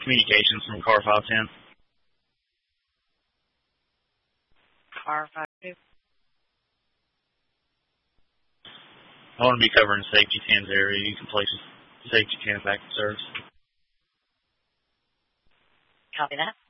communications from car 510. Car 52. I want to be covering safety 10's area. You can place safety 10 back in service. Copy that.